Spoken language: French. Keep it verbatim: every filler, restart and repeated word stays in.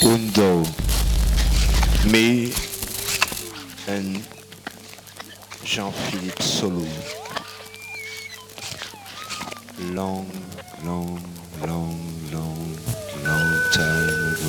Undo, me and Jean-Philippe Solo. Long, long, long, long, long time ago.